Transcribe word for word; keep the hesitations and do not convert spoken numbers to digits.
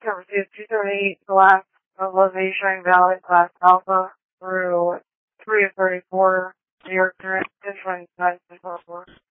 Cover two two thirty-eight, Glass of Elevation Valley, Class Alpha through three of thirty-four, New York current, ten twenty-nine, ten twenty-four.